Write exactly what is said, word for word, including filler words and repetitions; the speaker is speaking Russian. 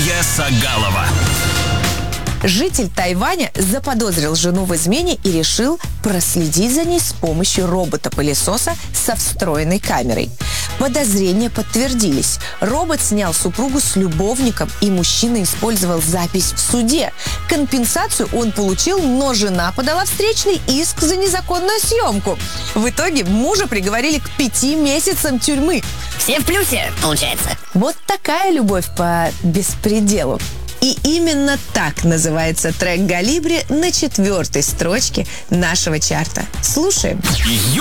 Ольга Сагалова. Житель Тайваня заподозрил жену в измене и решил проследить за ней с помощью робота-пылесоса со встроенной камерой. Подозрения подтвердились. Робот снял супругу с любовником, и мужчина использовал запись в суде. Компенсацию он получил, но жена подала встречный иск за незаконную съемку. В итоге мужа приговорили к пяти месяцам тюрьмы. Все в плюсе, получается. Вот такая любовь по беспределу. И именно так называется трек «Галибри» на четвертой строчке нашего чарта. Слушаем.